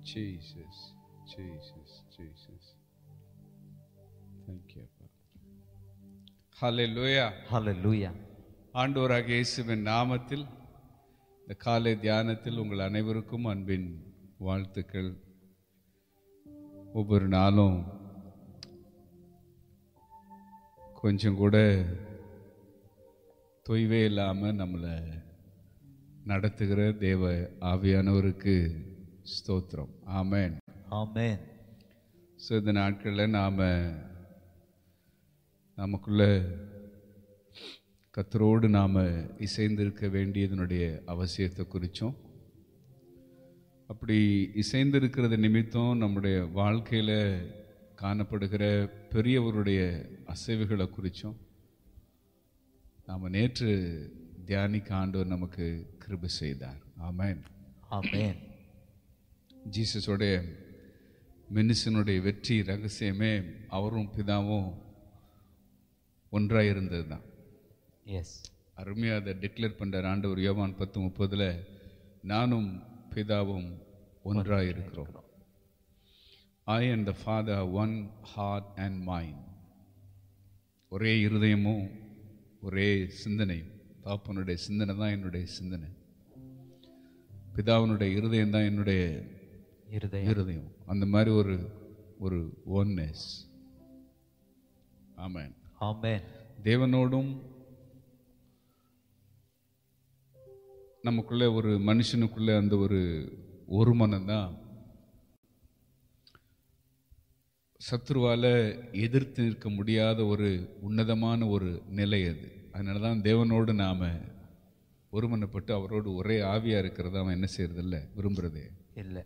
Jesus, Jesus, Jesus. Thank you. Hallelujah. Hallelujah. ஆண்டவராகிய இயேசுவின் நாமத்தில் இந்த காலை தியானத்தில் உங்கள் அனைவருக்கும் அன்பின் வாழ்த்துக்கள். ஒவ்வொரு நாளும் கொஞ்சம் கூட தொய்வே இல்லாமல் நம்மளை நடத்துகிற தேவ ஆவியானவருக்கு ஸ்தோத்திரம். ஆமென். Amen. ஸோ இந்த நாட்களில் நமக்குள்ள கர்த்தரோடு நாம் இசைந்திருக்க வேண்டியதனுடைய அவசியத்தை குறித்தும், அப்படி இசைந்திருக்கிறது நிமித்தம் நம்முடைய வாழ்க்கையில் காணப்படுகிற பெரியவருடைய அசைவுகளை குறித்தும் நாம் நேற்று தியானிக்க ஆண்டவர் நமக்கு கிருபை செய்தார். ஆமென். Amen. ஜீசஸோடைய மெனிசனுடைய வெற்றி ரகசியமே அவரும் பிதாவும் ஒன்றாக இருந்தது தான். Yes. அருமையாக அதை டிக்ளேர் பண்ணுற ஆண்டவர் யோவான் 10:30 நானும் பிதாவும் ஒன்றாக இருக்கிறோம். I and the Father one heart and mind. ஒரே இருதயமும் ஒரே சிந்தனையும். தாப்பனுடைய சிந்தனை தான் என்னுடைய சிந்தனை, பிதாவினுடைய இருதயம் தான் என்னுடைய இருதயம். அந்த மாதிரி ஒரு ஒன்னஸ். ஆமென். Amen. தேவனோடும் நமக்குள்ள ஒரு மனுஷனுக்குள்ள அந்த ஒரு மனம்தான் சத்ருவால எதிர்த்து நிற்க முடியாத ஒரு உன்னதமான ஒரு நிலை அது. அதனால தான் தேவனோடு நாம் ஒருமனப்பட்டு அவரோடு ஒரே ஆவியாக இருக்கிறத அவன் என்ன செய்யறதில்லை, விரும்புகிறதே இல்லை.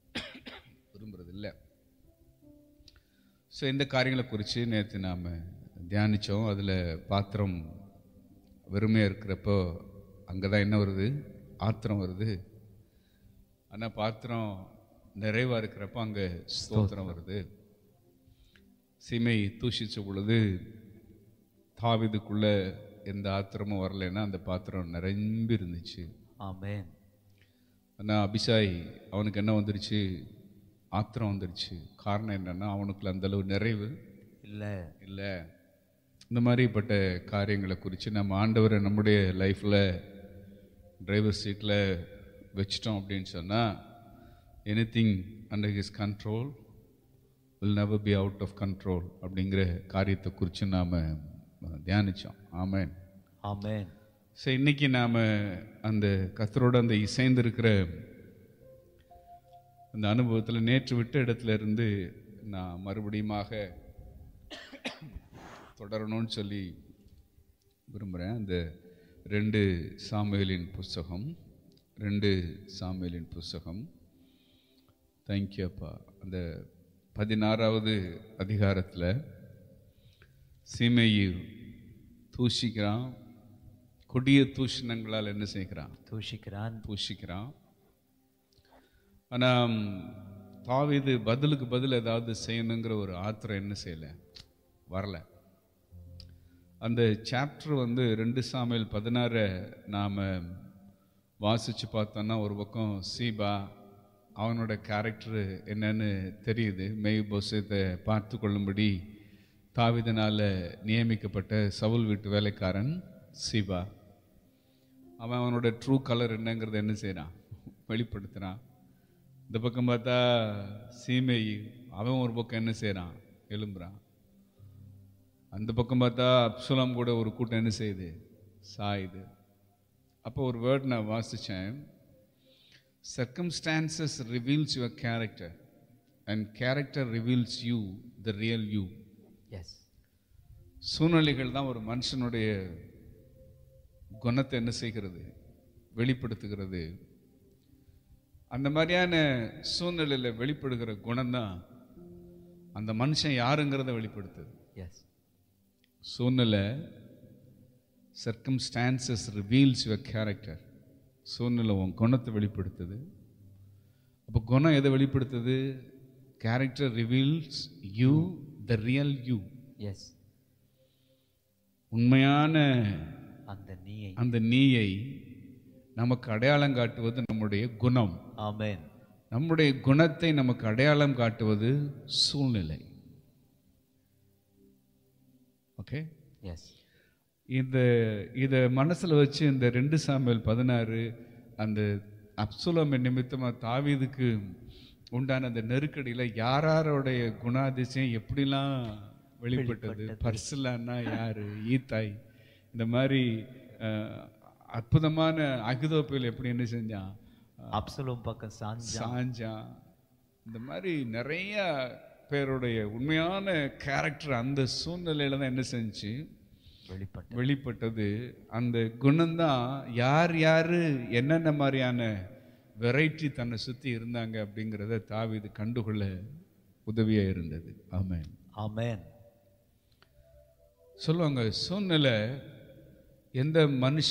ஸோ இந்த காரியங்களை குறித்து நேற்று நாம் தியானித்தோம். அதில் பாத்திரம் வெறுமையாக இருக்கிறப்போ அங்கே தான் என்ன வருது, ஆத்திரம் வருது. ஆனால் பாத்திரம் நிறைவாக இருக்கிறப்போ அங்கே ஸ்தோத்திரம் வருது. சீமை தூஷித்த பொழுது தாவீதுக்குள்ளே எந்த ஆத்திரமும் வரலைன்னா அந்த பாத்திரம் நிரம்பி இருந்துச்சு. ஆமென். ஆனால் அபிஷாய் அவனுக்கு என்ன வந்துருச்சு, ஆத்திரம் வந்துருச்சு. காரணம் என்னன்னா அவனுக்குள்ள அந்தளவு நிறைவு இல்லை. இந்த மாதிரிப்பட்ட காரியங்களை குறித்து நம்ம ஆண்டவரை நம்முடைய லைஃப்பில் டிரைவர் சீட்டில் வச்சிட்டோம் அப்படின்னு சொன்னால் anything under his control will never be out of control அப்படிங்கிற காரியத்தை குறித்து நாம் தியானித்தோம். ஆமென். ஆமென். ஸோ இன்றைக்கி நாம் அந்த கர்த்தரோட அந்த இசைந்திருக்கிற அந்த அனுபவத்தில் நேற்று விட்ட இடத்துல இருந்து நான் மறுபடியுமாக தொடரணும்னு சொல்லி விரும்புகிறேன். அந்த 2 சாமுவேலின் புஸ்தகம் தேங்க்யூ அப்பா. அந்த 16வது அதிகாரத்தில் சீமையை தூஷிக்கிறான். கொடிய தூஷணங்களால் என்ன செய்கிறான், தூஷிக்கிறான். ஆனால் தாவீது பதிலுக்கு பதில் ஏதாவது செய்யணுங்கிற ஒரு ஆத்திரம் என்ன செய்யலை, வரலை. அந்த சாப்டர் 2 சாமுவேல் 16 நாம் வாசித்து பார்த்தோன்னா ஒரு பக்கம் சீபா அவனோட கேரக்டரு என்னன்னு தெரியுது. மேய்போசேத்தை பார்த்து கொள்ளும்படி தாவீதினால் நியமிக்கப்பட்ட சவுல் வீட்டு வேலைக்காரன் சீபா. அவனோட ட்ரூ கலர் என்னங்கிறத என்ன செய்கிறான், வெளிப்படுத்துகிறான். இந்த பக்கம் பார்த்தா சீமை அவன் ஒரு பக்கம் என்ன செய்கிறான், எழும்புறான். அந்த பக்கம் பார்த்தா அப்சலோம் கூட ஒரு கூட்டம் என்ன செய்யுது, சாயுது. அப்போ ஒரு வேர்ட் நான் வாசித்தேன், circumstances reveals your character and character reveals you the real you. Yes. சூழ்நிலைகள் தான் ஒரு மனுஷனுடைய குணத்தை என்ன செய்கிறது, வெளிப்படுத்துகிறது. அந்த மாதிரியான சூழ்நிலையில் வெளிப்படுகிற குணம்தான் அந்த மனுஷன் யாருங்கிறத வெளிப்படுத்துது. எஸ். சூழ்நிலை circumstances reveals your character. சூழ்நிலை உன் குணத்தை வெளிப்படுத்துது. அப்போ குணம் எதை வெளிப்படுத்துது, character reveals you the real you. S. உண்மையான அந்த நீயை நமக்கு அடையாளம் காட்டுவது நம்முடைய குணம். ஆமென். நம்முடைய குணத்தை நமக்கு அடையாளம் காட்டுவது சூழ்நிலை. ஓகே, எஸ், இதை மனசில் வச்சு இந்த 2 சாமுவேல் 16 அந்த அப்சலோம் நிமித்தமாக தாவீதுக்கு உண்டான அந்த நெருக்கடியில் யாரோடைய குணாதிசயம் எப்படிலாம் வெளிப்பட்டது, பர்சிலான்னா யாரு, ஈத்தாய், இந்த மாதிரி அற்புதமான அகிதோப்பேல் எப்படி என்ன செஞ்சான், அப்சலோம் பக்கம் சாஞ்சான், இந்த மாதிரி நிறைய பேருடைய உண்மையான கேரக்டர் அந்த சூழ்நிலையில தான் என்ன செஞ்சு வெளிப்பட்டது. அந்த குணம்தான் யார் யாரு என்னென்ன மாதிரியான வெரைட்டி தன்னை சுற்றி இருந்தாங்க அப்படிங்கிறத தாவீது கண்டுகொள்ள உதவியா இருந்தது. ஆமென், ஆமென். சொல்லுவாங்க, சூழ்நிலை எந்த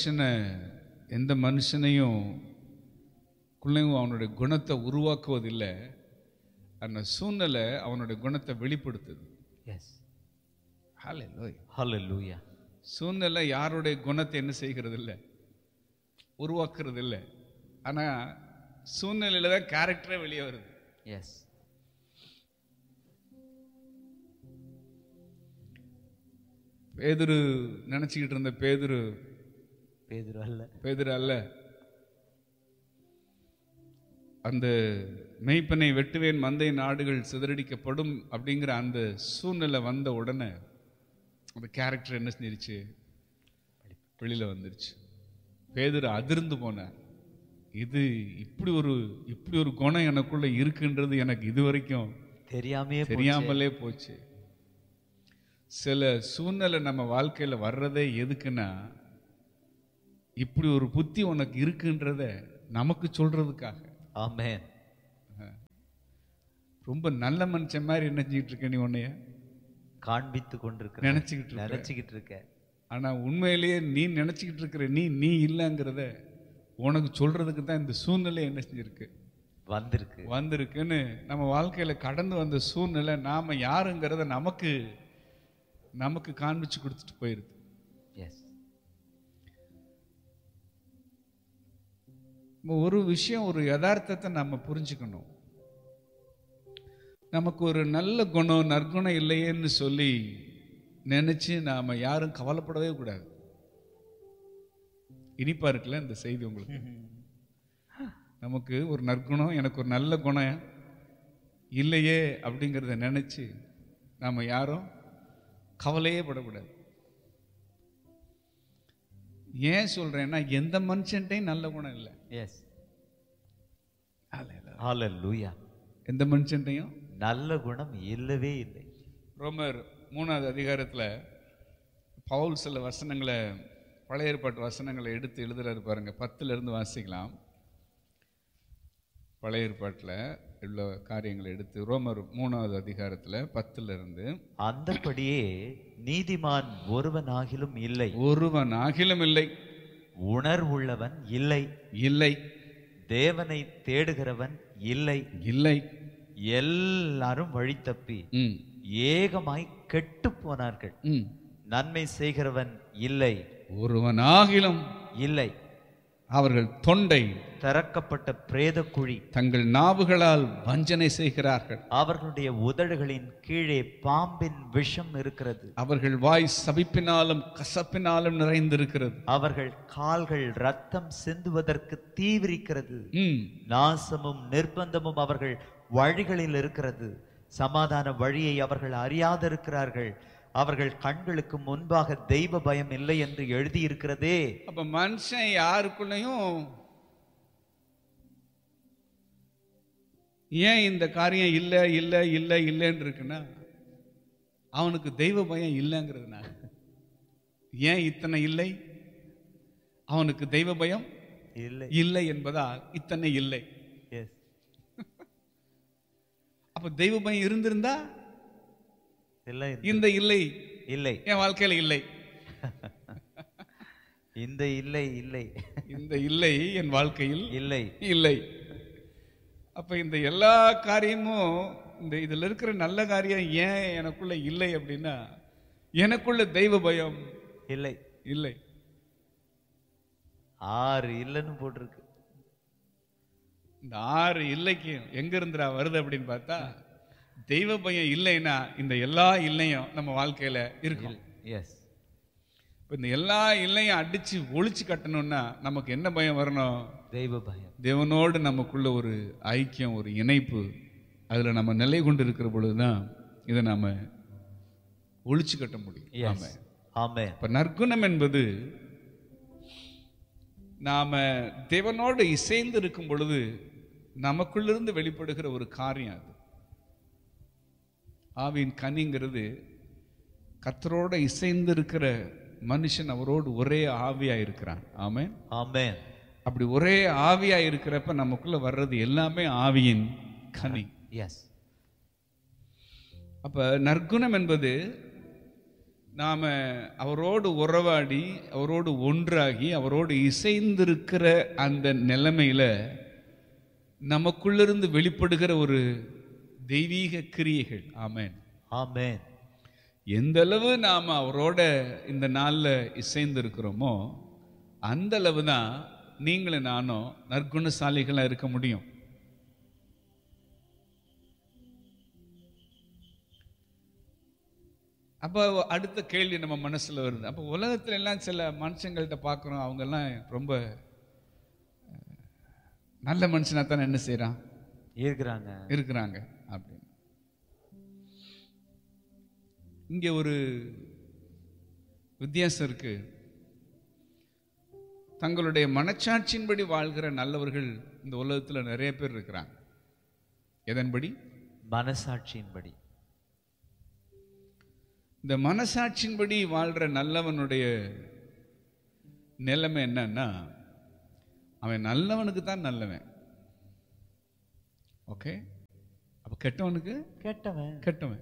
மனுஷனையும் குள்ளையும் அவனுடைய குணத்தை உருவாக்குவதில்லை, அந்த சூழ்நிலை அவனுடைய குணத்தை வெளிப்படுத்துது. எஸ், ஹல்லேலூயா, ஹல்லேலூயா. சூழ்நிலை யாருடைய குணத்தை என்ன செய்கிறது இல்லை, உருவாக்குறது இல்லை. ஆனால் சூழ்நிலையில தான் கேரக்டரே வெளியே வருது. எஸ், பேதுரு நினைச்சுக்கிட்டு இருந்த பேதுரு அல்ல, அந்த மெய்ப்பனை வெட்டுவேன் மந்தை நாடுகள் சிதறடிக்கப்படும் அப்படிங்கிற அந்த சூழ்நிலை வந்த உடனே அந்த கேரக்டர் என்ன செஞ்சிருச்சு, வெளியில வந்துருச்சு. பேதுரு அதிர்ந்து போனார். இது இப்படி ஒரு குணம் எனக்குள்ள இருக்குன்றது எனக்கு இது வரைக்கும் தெரியாமலே போச்சு. சில சூழ்நிலை நம்ம வாழ்க்கையில வர்றதே எதுக்குன்னா, இப்படி ஒரு புத்தி உனக்கு இருக்குன்றத நமக்கு சொல்றதுக்காக. ஆமென். ரொம்ப நல்ல மனுஷன் மாதிரி என்ன செஞ்சிட்டு இருக்க, நீ உன்னைய காண்பித்து கொண்டிருக்க, நினைச்சுக்கிட்டு இருக்க. ஆனா உண்மையிலேயே நீ நினைச்சுக்கிட்டு இருக்கிற நீ இல்லைங்கிறத உனக்கு சொல்றதுக்கு தான் இந்த சூழ்நிலை என்ன செஞ்சிருக்கு, வந்திருக்குன்னு நம்ம வாழ்க்கையில கடந்து வந்த சூழ்நிலை நாம யாருங்கிறத நமக்கு காண்பிச்சு கொடுத்துட்டு போயிருது. ஒரு விஷயம், ஒரு யதார்த்தத்தை நம்ம புரிஞ்சுக்கணும். நமக்கு ஒரு நல்ல குணம் நற்குணம் இல்லையேன்னு சொல்லி நினைச்சு நாம யாரும் கவலைப்படவே கூடாது. இனிப்பா இருக்குல்ல இந்த செய்தி உங்களுக்கு. நமக்கு ஒரு நற்குணம், எனக்கு ஒரு நல்ல குணம் இல்லையே அப்படிங்கிறத நினைச்சு நாம யாரும் கவலையே படக்கூடாது. ஏன் சொல்றேன்னா, எந்த மனுஷன்ட்டையும் நல்ல குணம் இல்லை. எஸ், ஹல்லேலூயா. எந்த மனுஷன்ட்டையும் நல்ல குணம் இல்லவே இல்லை. ரோமர் 3வது அதிகாரத்துல பவுல் சில வசனங்களை, பழைய ஏற்பாட்டு வசனங்களை எடுத்து எழுதுறாரு பாருங்க. 10ல இருந்து வாசிக்கலாம். பழைய ஏற்பாட்டில் உள்ள காரியங்களை எடுத்து ரோமர் 3வது அதிகாரத்துல 10ல இருந்து, அந்தபடியே நீதிமான் ஒருவனாகிலும் இல்லை, உணர்வுள்ளவன் இல்லை, தேவனை தேடுகிறவன் இல்லை, எல்லாரும் வழி தப்பி ஏகமாய் கெட்டு போனார்கள், நன்மை செய்கிறவன் இல்லை, ஒருவனாகிலும் இல்லை, அவர்கள் தொண்டை திறக்கப்பட்ட பிரேத குழி, தங்கள் நாவுகளால் வஞ்சனை செய்கிறார்கள், அவர்களுடைய உதடுகளின் கீழே பாம்பின் விஷம் இருக்கிறது, அவர்கள் வாய் சபிப்பினாலும் கசப்பினாலும் நிறைந்திருக்கிறது, அவர்கள் கால்கள் ரத்தம் சிந்துவதற்கு தீவிரிக்கிறது, நாசமும் நிர்பந்தமும் அவர்கள் வழிகளில் இருக்கிறது, சமாதான வழியை அவர்கள் அறியாதிருக்கிறார்கள், அவர்கள் கண்களுக்கு முன்பாக தெய்வ பயம் இல்லை என்று எழுதியிருக்கிறதே. அப்ப மனுஷன் யாருக்குள்ளயும் ஏன் இந்த காரியம் இல்லை இல்லை இல்லை இல்லைன்னு இருக்குன்னா, அவனுக்கு தெய்வ பயம் இல்லைங்கிறதுனால. ஏன் இத்தனை இல்லை? அவனுக்கு தெய்வ பயம் இல்லை என்பதால் இத்தனை இல்லை. அப்ப தெய்வ பயம் இருந்திருந்தா இந்த இல்லை என் வாழ்க்கையில இல்லை, இந்த இல்லை என் வாழ்க்கையில் இல்லை. அப்ப இந்த எல்லா காரியமும், இந்த இதுல இருக்கிற நல்ல காரியம் ஏன் எனக்குள்ள இல்லை அப்படின்னா, எனக்குள்ள தெய்வ பயம் இல்லை. 6 இல்லைன்னு போட்டிருக்கு. இந்த 6 இல்லைக்கும் எங்க இருந்துடா வருது அப்படின்னு பார்த்தா, தெய்வ பயம் இல்லைன்னா இந்த எல்லா இல்லையும் நம்ம வாழ்க்கையில இருக்கும். எஸ். இந்த எல்லா இல்லையும் அடிச்சு ஒழிச்சு கட்டணும்னா நமக்கு என்ன பயம் வரணும்? தெய்வ பயம். தேவனோடு நமக்குள்ள ஒரு ஐக்கியம், ஒரு இணைப்பு, அதுல நம்ம நிலை கொண்டு இருக்கிற பொழுதுதான் இதை நாம ஒழிச்சு கட்ட முடியும். ஆமென். இப்ப நற்குணம் என்பது நாம தேவனோடு இசைந்து இருக்கும் பொழுது நமக்குள்ளிருந்து வெளிப்படுகிற ஒரு காரியம். அது ஆவியின் கனிங்கிறது கர்த்தரோட இசைந்து இருக்கிற மனுஷன் அவரோடு ஒரே ஆவியா இருக்கிறான். ஆமென், ஆமென். அப்படி ஒரே ஆவியா இருக்கிறப்ப நமக்குள்ள வர்றது எல்லாமே ஆவியின் கனி. எஸ். அப்ப நற்குணம் என்பது நாம அவரோடு உறவாடி, அவரோடு ஒன்றாகி, அவரோடு இசைந்திருக்கிற அந்த நிலைமையில நமக்குள்ளிருந்து வெளிப்படுகிற ஒரு தெய்வீக கிரியைகள். ஆமென், ஆமென். எந்த அளவு நாம அவரோட இந்த நாள்ல இசைந்து இருக்கிறோமோ அந்த அளவு தான் நீங்களும் நானும் நற்குணசாலிகளா இருக்க முடியும். அப்போ அடுத்த கேள்வி நம்ம மனசுல வருது. அப்போ உலகத்துல எல்லாம் சில மனுஷங்கள்ட்ட பார்க்குறோம், அவங்க எல்லாம் ரொம்ப நல்ல மனுஷனா தானே என்ன செய்யறான் இருக்கிறாங்க அப்படின்னு. இங்க ஒரு வித்தியாசம் இருக்கு. தங்களுடைய மனச்சாட்சியின்படி வாழ்கிற நல்லவர்கள் இந்த உலகத்துல நிறைய பேர் இருக்கிறாங்க. எதன்படி? மனசாட்சியின்படி. இந்த மனசாட்சியின்படி வாழ்ற நல்லவனுடைய நிலைமை என்னன்னா, அவன் நல்லவனுக்கு தான் நல்லவன். ஓகே, அப்ப கெட்டவனுக்கு கெட்டவன்.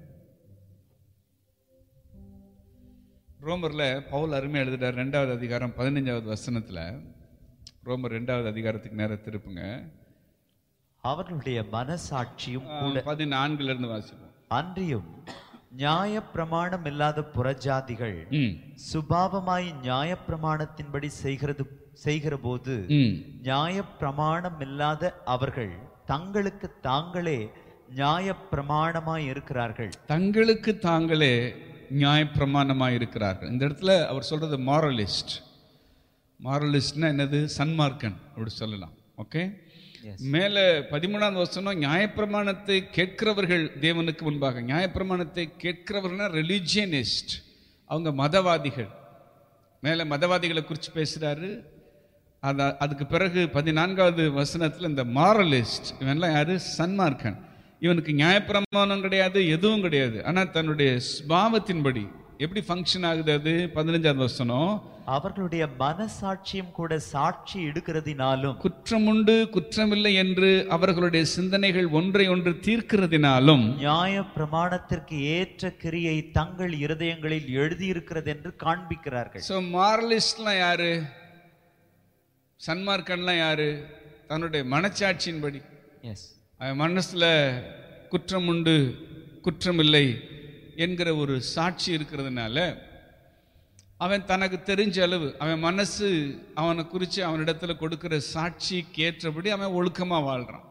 ரோமர்ல பவுல் அருமையா எழுதிட்டார். 2வது அதிகாரம் 15வது வசனத்துல. ரோமர் 2வது அதிகாரத்துக்கு நேர திருப்புங்க. அவர்களுடைய மனசாட்சியும் கூட 14ல இருந்து வாசிப்போம். அன்றியும் நியாய பிரமாணம் இல்லாத புறஜாதிகள் சுபாவமாய் நியாய பிரமாணத்தின்படி செய்கிற போது நியாய பிரமாணம் இல்லாத அவர்கள் தங்களுக்கு தாங்களே நியாய பிரமாணமாய் இருக்கிறார்கள். தங்களுக்கு தாங்களே நியாய பிரமாணமாய் இருக்கிறார்கள். இந்த இடத்துல அவர் சொல்றது மாரலிஸ்ட். மாரலிஸ்ட்னா என்னது? சன்மார்க்கன் அப்படி சொல்லலாம். ஓகே, மேல 13வது வசனம், நியாயப்பிரமாணத்தை கேட்கிறவர்கள் தேவனுக்கு முன்பாக. நியாயப்பிரமாணத்தை கேட்கிறவர்கள் ரிலிஜியனிஸ்ட், அவங்க மதவாதிகள். மேல மதவாதிகளை குறித்து பேசுறாரு. அதுக்கு பிறகு 14வது வசனத்துல இந்த மாரலிஸ்ட், இவன்லாம் யாரு? சன்மார்க்கன். இவனுக்கு நியாயப்பிரமாணம் கிடையாது, எதுவும் கிடையாது. ஆனா தன்னுடைய ஸ்பாவத்தின்படி எப்படி ஃபங்க்ஷன் ஆகுது? அது 15வது வசனம், அவர்களுடைய மனசாட்சியும் கூட சாட்சி எடுக்கிறதினாலும் குற்றமுண்டு குற்றமில்லை என்று அவர்களுடைய சிந்தனைகள் ஒன்றை ஒன்று தீர்க்கிறதினாலும் நியாய பிரமாணத்திற்கு ஏற்ற கிரியை தங்கள் இருதயங்களில் எழுதியிருக்கிறது என்று காண்பிக்கிறார்கள். சோ மாரலிஸ்ட்லாம் யாரு? சன்மார்க்கன்லாம் யாரு? தன்னுடைய மனச்சாட்சியின்படி, அவன் மனசுல குற்றமுண்டு குற்றமில்லை என்கிற ஒரு சாட்சி இருக்கிறதுனால அவன் தனக்கு தெரிஞ்ச அளவு, அவன் மனசு அவனை குறித்து அவனிடத்துல கொடுக்கிற சாட்சிக்கு ஏற்றபடி அவன் ஒழுக்கமா வாழ்றான்.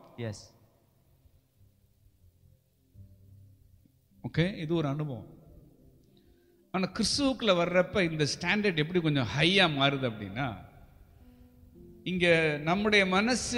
ஓகே, இது ஒரு அனுபவம். ஆனா கிறிஸ்துவுக்குள்ள வர்றப்ப இந்த ஸ்டாண்டர்ட் எப்படி கொஞ்சம் ஹையா மாறுது அப்படின்னா, இங்க நம்முடைய மனசு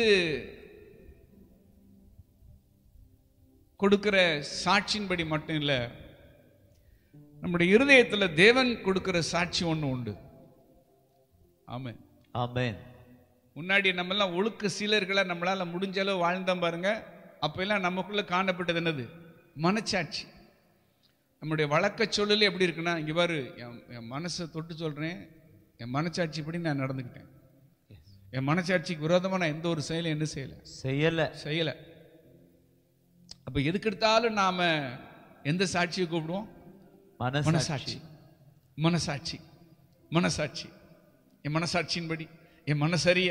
கொடுக்கிற சாட்சியின்படி மட்டும் இல்லை, நம்முடைய இருதயத்துல தேவன் கொடுக்கிற சாட்சி ஒண்ணு உண்டு. ஆமென், ஆமென். முன்னாடி நம்ம எல்லாம் ஒழுக்க சீலர்களா நம்மளால முடிஞ்ச அளவு வாழ்ந்தோம் பாருங்க. அப்ப எல்லாம் நமக்குள்ள காணப்பட்டது என்னது? மனச்சாட்சி. நம்முடைய வழக்க சொல்லல எப்படி இருக்குன்னா, இங்க பாரு, என் மனசை தொட்டு சொல்றேன், என் மனச்சாட்சிப்படி நான் நடந்துக்கிட்டேன், என் மனச்சாட்சிக்கு விரோதமா நான் எந்த ஒரு செயலும் என்ன செய்யல. அப்ப எதுக்கு எடுத்தாலும் நாம எந்த சாட்சியை கூப்பிடுவோம்? மனசாட்சி. மனசாட்சி, மனசாட்சி, என் மனசாட்சியின்படி, என் மனசறிய.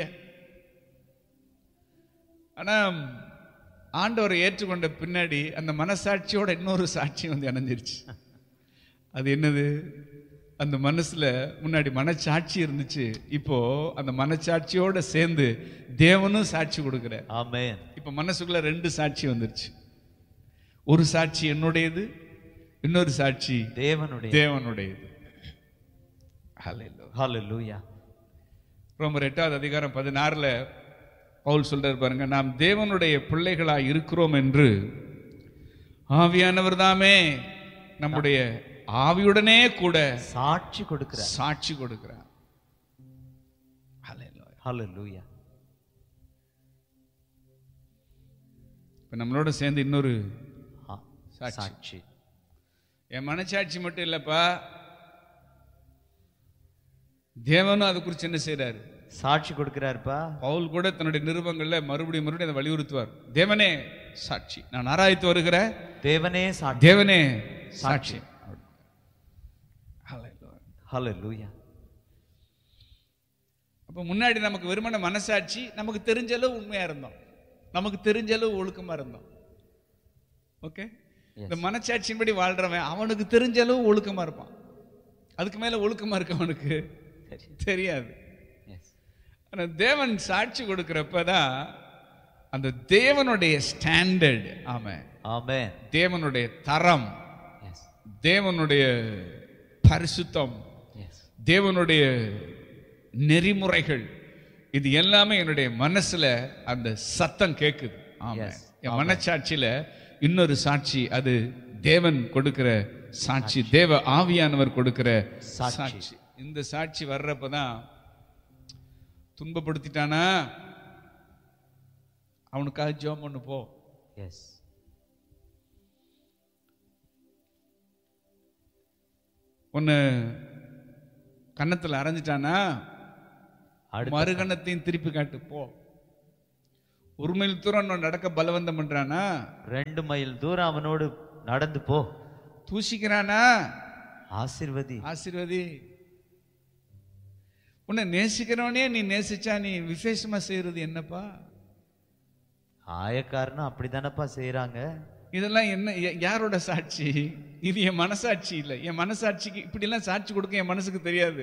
ஆனா ஆண்டவரை ஏற்றுக்கொண்ட பின்னாடி அந்த மனசாட்சியோட இன்னொரு சாட்சி வந்து இணைஞ்சிருச்சு. அது என்னது? அந்த மனசுல முன்னாடி மனச்சாட்சி இருந்துச்சு, இப்போ அந்த மனச்சாட்சியோட சேர்ந்து தேவனும் சாட்சி கொடுக்கிற. ஆமென். இப்ப மனசுக்குள்ள 2 சாட்சி வந்துருச்சு. ஒரு சாட்சி என்னுடையது, இன்னொரு சாட்சி தேவனுடையது. ஹல்லேலூயா. ரோமர் 8வது அதிகாரம் 16ல பவுல் சொல்றார் பாருங்க, நாம் தேவனுடைய பிள்ளைகளாய் இருக்கிறோம் என்று ஆவியானவர் தாமே நம்முடைய ஆவியுடனே கூட சாட்சி கொடுக்கிறார். ஹல்லேலூயா. இப்ப நம்மளோட சேர்ந்து இன்னொரு சாட்சி. என் மனச்சாட்சி மட்டும் இல்லப்பா, தேவனும் அது குறித்து என்ன செய்யறாரு? சாட்சி கொடுக்கிறாருப்பா. பவுல் கூட தன்னுடைய நிருபங்கள்ல மறுபடியும் அதை வலியுறுத்துவார். தேவனே சாட்சி, நான் ஆராய்த்து வருகிற தேவனே சாட்சி. ஹல்லேலூயா. அப்ப முன்னாடி நமக்கு வெறுமன மனசாட்சி, நமக்கு தெரிஞ்ச அளவு உண்மையா இருந்தோம், நமக்கு தெரிஞ்ச அளவு ஒழுக்கமா இருந்தோம். ஓகே, இந்த மனச்சாட்சியின்படி வாழ்றவன் அவனுக்கு தெரிஞ்ச அளவு ஒழுக்கமா இருப்பான். அதுக்கு மேல ஒழுக்கமா இருக்க அவனுக்கு தெரியாது. தேவன் சாட்சி கொடுக்கிறப்பதான் அந்த தேவனுடைய ஸ்டாண்டர்ட், ஆமென், தேவனுடைய தரம், தேவனுடைய பரிசுத்தம், தேவனுடைய நெறிமுறைகள், இது எல்லாமே என்னுடைய மனசுல அந்த சத்தம் கேக்குது. ஆமென். என் மனச்சாட்சியில இன்னொரு சாட்சி, அது தேவன் கொடுக்கிற சாட்சி, தேவ ஆவியானவர் கொடுக்கிற சாட்சி. இந்த சாட்சி வர்றப்பதான் துன்பப்படுத்திட்டானா அவனுக்காக ஜெபம் பண்ணு போ. ஒன்னு கன்னத்துல அரைஞ்சிட்டானா மறுகணத்தையும் திருப்பி காட்டு போ. 1 மைல் தூரம் நடக்க பலவந்தம் பண்றானா 2 மைல் தூரம் அவனோடு நடந்து போ. தூசிக்கிறானா ஆசீர்வதி. உன்னை நேசிக்கிறவனே நீ நேசிச்சா நீ விசேஷமா செய்யறது என்னப்பா? ஆயக்காரனும் அப்படித்தானப்பா செய்யறாங்க. இதெல்லாம் என்ன, யாரோட சாட்சி? இது என் மனசாட்சி இல்ல. என் மனசாட்சிக்கு இப்படி எல்லாம் சாட்சி கொடுக்க என் மனசுக்கு தெரியாது.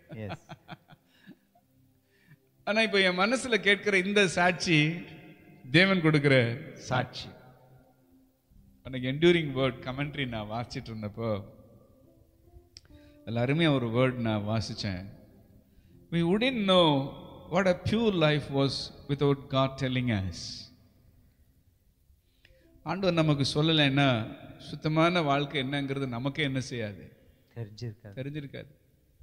ஆனா இப்ப என் மனசுல கேட்கிற இந்த சாட்சி தேவன் கொடுக்கிற சாட்சி. அன்னைக்கு என்டூரிங் வேர்ட் கமெண்ட்ரி நான் வாசிச்சுட்டு இருந்தப்போ எல்லாருமே ஒரு வேர்ட் நான் வாசிச்சேன். We wouldn't know what a pure life was without God telling us. ஆண்டவர் நமக்கு சொல்லலைன்னா சுத்தமான வாழ்க்கை என்னங்கிறது நமக்கே என்ன செய்யாது, தெரிஞ்சிருக்காது.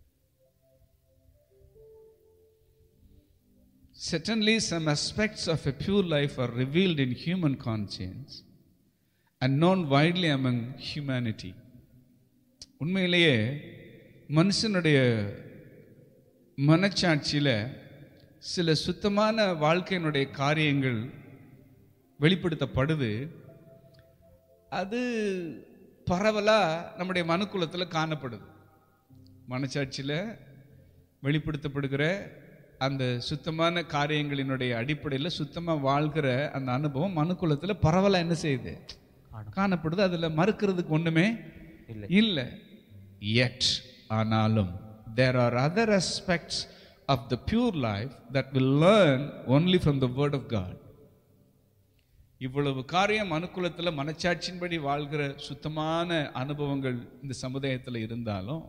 Certainly some aspects of a pure life are revealed in human conscience and known widely among humanity. உண்மையிலேயே மனுஷனுடைய மனச்சாட்சியில சில சுத்தமான வாழ்க்கையினுடைய காரியங்கள் வெளிப்படுத்தப்படுது. அது பரவலா நம்முடைய மனுக்குலத்தில் காணப்படுது. மனச்சாட்சியில வெளிப்படுத்தப்படுகிற அந்த சுத்தமான காரியங்களினுடைய அடிப்படையில் சுத்தமா வாழ்கிற அந்த அனுபவம் மனுக்குலத்தில் பரவலா என்ன செய்யுது, காணப்படுது. அதுல மறுக்கிறதுக்கு ஒண்ணுமே இல்லை. Yet ஆனாலும் there are other aspects of the pure life that will learn only from the word of God. இவ்வளவு காரியம் அனுகூலத்துல மனச்சாட்சியின்படி வாழ்கிற சுத்தமான அனுபவங்கள் இந்த சமுதாயத்தில் இருந்தாலும்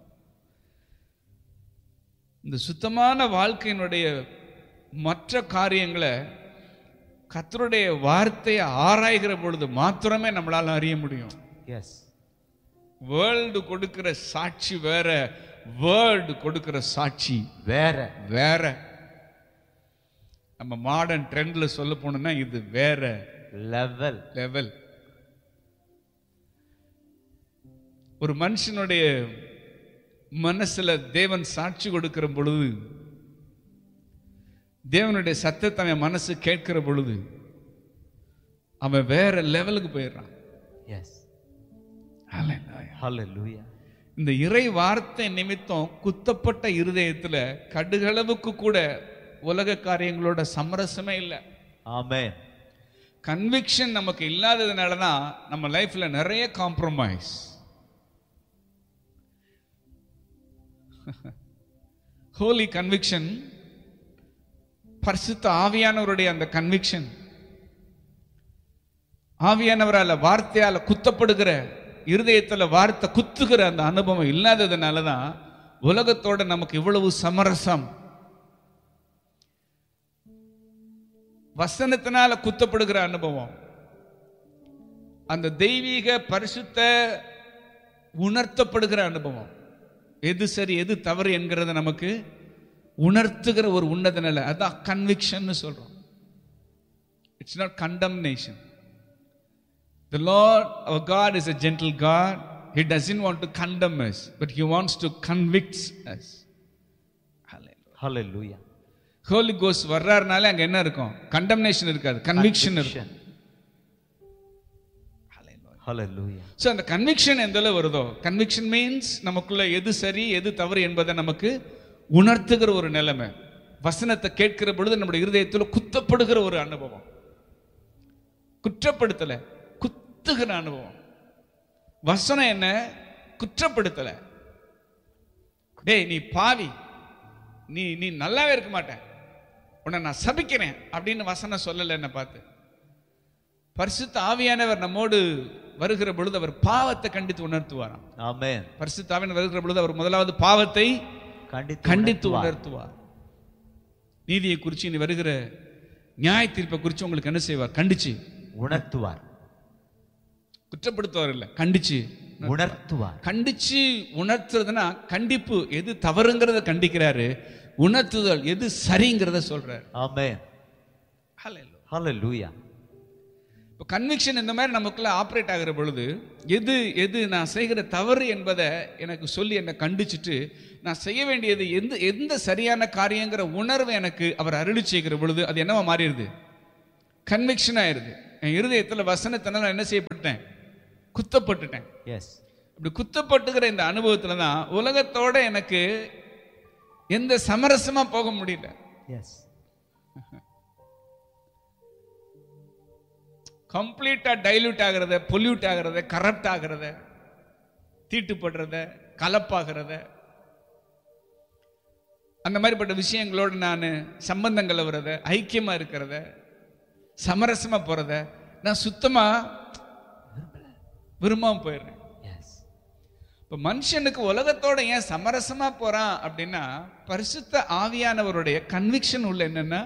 இந்த சுத்தமான வாழ்க்கையினுடைய மற்ற காரியங்களை கர்த்தருடைய வார்த்தையை ஆராய்கிற பொழுது மாத்திரமே நம்மளால அறிய முடியும். வேர்ல்டு கொடுக்கிற சாட்சி வேற, வேர்ல்டு கொடுக்கிற சாட்சி வேற. நம்ம மாடர்ன் ட்ரெண்ட்ல சொல்ல போனோம்னா இது வேற லெவல். ஒரு மனுஷனுடைய மனசுல தேவன் சாட்சி கொடுக்கிற பொழுது, தேவனுடைய சத்தத்தை அவன் மனசு கேட்கிற பொழுது அவன் வேற லெவலுக்கு போயிடுறான். ஹல்லேலூயா. இந்த இறை வார்த்தை நிமித்தம் குத்தப்பட்ட இருதயத்துல கடுகளவுக்கு கூட உலக காரியங்களோட சமரசமே இல்லை. ஆமென். கன்விக்ஷன் நமக்கு இல்லாததுனாலதான் நம்ம லைஃப்ல நிறைய காம்ப்ரமைஸ். ஹோலி கன்விக்ஷன், பரிசுத்த ஆவியானவருடைய அந்த கன்விக்ஷன், ஆவியானவரால வார்த்தையால குத்தப்படுகிற, இருதயத்துல வார்த்தை குத்துகிற அந்த அனுபவம் இல்லாததுனாலதான் உலகத்தோட நமக்கு இவ்வளவு சமரசம். வசனத்தினால குத்தப்படுகிற அனுபவம், அந்த தெய்வீக பரிசுத்த உணர்த்தப்படுகிற அனுபவம், எது சரி எது தவறு என்கிறத நமக்கு உணர்த்துகிற ஒரு உன்னத நிலை, அதான் கன்விக்ஷன் சொல்றோம். It's not condemnation. The Lord our God is a gentle God. He doesn't want to condemn us, but He wants to convict us. Hallelujah. Holy Ghost வர்றாருனால அங்க என்ன இருக்கும்? கண்டம்னேஷன் இருக்காது, கன்விக்ஷன் இருக்கும். Hallelujah. So அந்த conviction எந்த அளவு வருதோ, conviction means நமக்குள்ள எது சரி எது தவறு என்பதை நமக்கு உணர்த்துகிற ஒரு நிலைமை. வசனத்தை கேட்கிற பொழுது நம்முடைய இருதயத்தில் குத்தப்படுகிற ஒரு அனுபவம், குற்றப்படுத்தல, குத்துகிற அனுபவம். வசனம் என்ன? குற்றப்படுத்தல. டேய் நீ பாவி, நீ நீ நல்லாவே இருக்க மாட்டேன், உன்னை நான் சபிக்கிறேன் அப்படின்னு வசனம் சொல்லல. என்ன பார்த்து பரிசுத்த ஆவியானவர் நம்மோடு வருகிற பொழுது அவர் பாவத்தை கண்டித்து உணர்த்துவாராம். ஆமென். பரிசுத்த ஆவியானவர் வருகிற பொழுது அவர் முதலாவது பாவத்தை கண்டித்து உணர்த்துவார். நீதியை குறித்து, நீ வருகிற நியாய தீர்ப்பை குறித்து உங்களுக்கு என்ன செய்வார்? கண்டிச்சு உணர்த்துவார். குற்றப்படுத்துவார் இல்ல, கண்டிச்சு உணர்த்துவார். கண்டிச்சு உணர்த்துறதுன்னா கண்டிப்பு, எது தவறுங்கிறத கண்டிக்கிறாரு, உணர்த்துதல் எது சரிங்கிறத சொல்றாரு. ஆமென். ஹalleluya. இப்போ கன்விக்ஷன் இந்த மாதிரி நமக்குள்ள ஆப்ரேட் ஆகிற பொழுது எது எது நான் செய்கிற தவறு என்பதை எனக்கு சொல்லி என்னை கண்டிச்சுட்டு நான் செய்ய வேண்டியது எந்த சரியான காரியங்கிற உணர்வு எனக்கு அவர் அருளி செய்கிற பொழுது அது என்னவா மாறிடுது? கன்விக்ஷன் ஆயிருது. என் இருதயத்தில் வசனத்தினால நான் என்ன செய்யப்பட்டேன்? குத்தப்பட்டுட்டேன். எஸ். இப்படி குத்தப்பட்டுகிற இந்த அனுபவத்துல தான் உலகத்தோட எனக்கு எந்த சமரசமா போக முடியல. எஸ். கம்ப்ளீட்டா டைல்யூட் ஆகிறத, பொல்யூட் ஆகிறத, கரப்ட் ஆகிறத, தீட்டுப்படுறத, கலப்பாகிறத, அந்த மாதிரிப்பட்ட விஷயங்களோடு நான் சம்பந்தங்கள் வரத, ஐக்கியமா இருக்கிறத, சமரசமா போறத நான் சுத்தமா விரும்பாம போயிடுறேன். இப்ப மனுஷனுக்கு உலகத்தோட ஏன் சமரசமா போறான் அப்படின்னா, பரிசுத்த ஆவியானவருடைய கன்விக்ஷன் உள்ள என்னன்னா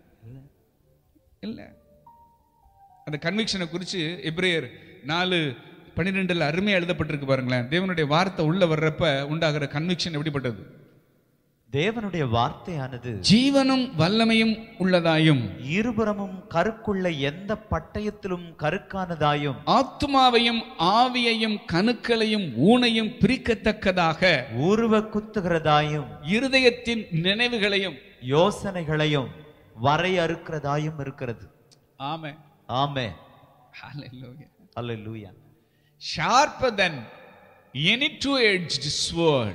இல்ல. அந்த கன்விக்ஷனை குறித்து எபிரேயர் 4:12 அருமையா எழுதப்பட்டிருக்கு பாருங்களேன். தேவனுடைய வார்த்தை உள்ள வர்றப்ப உண்டாகிற கன்விக்ஷன் எப்படிப்பட்டது? தேவனுடைய வார்த்தையானது ஜீவனும் வல்லமையும் உள்ளதாயும், இருபுறமும் கருக்குள்ள எந்த பட்டயத்திலும் கருக்கானதாயும், ஆத்துமாவையும் ஆவியையும் கணுக்களையும் ஊனையும் பிரிக்கத்தக்கதாக உருவ குத்துகிறதாயும், இருதயத்தின் நினைவுகளையும் யோசனைகளையும் வரையறுக்கிறதாயும் இருக்கிறது. ஆமென். ஆமென். ஹalleluya. ஹalleluya. Sharper than any two-edged sword,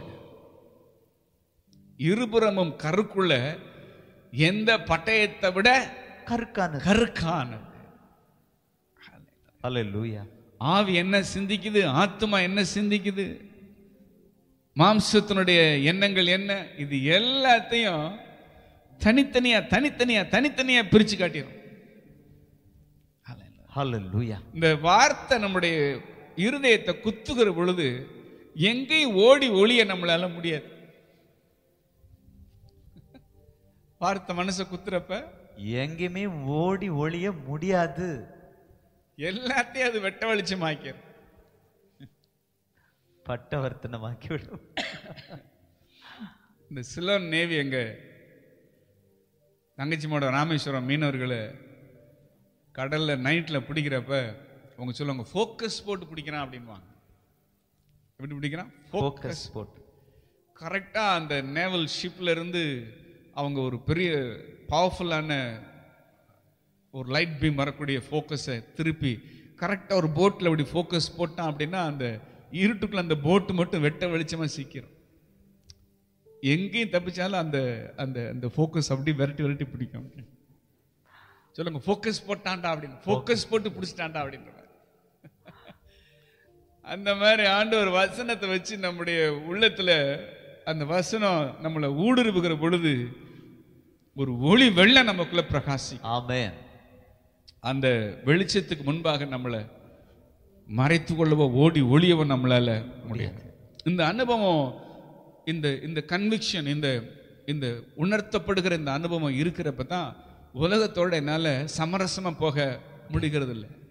இருபுறமும் கருக்குள்ள எந்த பட்டயத்தை விட கருக்கானது. ஹalleluya. ஆவி என்ன சிந்திக்குது, ஆத்துமா என்ன சிந்திக்குது, மாம்சத்தினுடைய எண்ணங்கள் என்ன, இது எல்லாத்தையும் தனித்தனியா தனித்தனியா தனித்தனியா பிரிச்சு காட்டிடும். ஹalleluya. இந்த வார்த்தை நம்முடைய இருதயத்தை குத்துகிற பொழுது எங்கேயும் ஓடி ஒளிய நம்மளால முடியாது. வார்த்தை மனசை குத்துறப்ப எங்கேயுமே ஓடி ஒளிய முடியாது. எல்லாத்தையும் அது வெட்ட வெளிச்சமாக்கிடும், பட்டவர்த்தனமாக்கி விடும். இந்த சிலோன் நேவி எங்க தங்கச்சிமோட ராமேஸ்வரம் மீனவர்களை கடல்ல நைட்ல பிடிக்கிறப்ப அவங்க சொல்லுவாங்க, ஃபோக்கஸ் போட்டு பிடிக்கிறான் அப்படின்வாங்க. எப்படி பிடிக்கிறான்? ஃபோக்கஸ் போட்டு. கரெக்டா அந்த நேவல் ஷிப்ல இருந்து அவங்க ஒரு பெரிய பவர்ஃபுல்லான ஒரு லைட் பீம் வரக்கூடிய ஃபோக்கஸை திருப்பி கரெக்டாக ஒரு போட்டில் அப்படி ஃபோக்கஸ் போட்டான் அப்படின்னா அந்த இருட்டுக்குள்ள அந்த போட்டு மட்டும் வெட்ட வெளிச்சமாக சிக்கிறோம். எங்கேயும் தப்பிச்சாலும் அந்த அந்த அந்த ஃபோக்கஸ் அப்படி விரட்டி பிடிக்கும். சொல்லுங்க, ஃபோக்கஸ் போட்டான்டா அப்படின்னு, ஃபோக்கஸ் போட்டு பிடிச்சிட்டான்டா அப்படின்ற மாதிரி. அந்த மாதிரி ஆண்டவர் வசனத்தை வச்சு நம்முடைய உள்ளத்துல அந்த வசனம் நம்மளை ஊடுருவுகிற பொழுது ஒரு ஒளி வெள்ளம் நமக்குள்ள பிரகாசி. ஆமென். அந்த வெளிச்சத்துக்கு முன்பாக நம்மளை மறைத்து கொள்ளவோ ஓடி ஒளியவோ நம்மளால முடியாது. இந்த அனுபவம், இந்த கன்விக்ஷன், இந்த உணர்த்தப்படுகிற இந்த அனுபவம் இருக்கிறப்ப தான் உலகத்தோட என்னால சமரசமா போக முடிகிறது இல்லை.